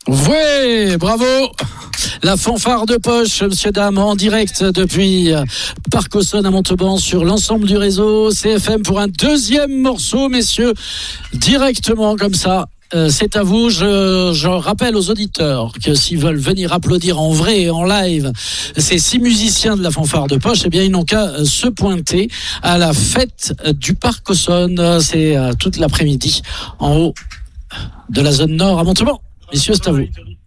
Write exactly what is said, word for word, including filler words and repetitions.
Ouais, bravo. La fanfare de poche, monsieur, dame, en direct depuis Parc Auxonne à Montauban sur l'ensemble du réseau C F M pour un deuxième morceau, messieurs, directement comme ça. Euh, c'est à vous. Je, je rappelle aux auditeurs que s'ils veulent venir applaudir en vrai et en live ces six musiciens de la fanfare de poche, eh bien ils n'ont qu'à se pointer à la fête du Parc Auxonne. C'est euh, toute l'après-midi en haut de la zone nord à Montauban. Messieurs, c'est à vous.